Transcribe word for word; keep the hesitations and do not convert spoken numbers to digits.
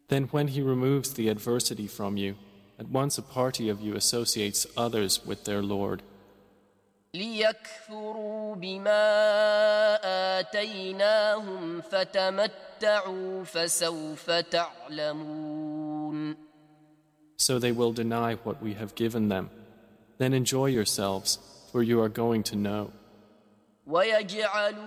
Then when he removes the adversity from you, at once a party of you associates others with their Lord. ليكفروا بما آتيناهم فتمتعوا فسوف تعلمون. So they will deny what we have given them. Then enjoy yourselves, for you are going to know. ويجعلون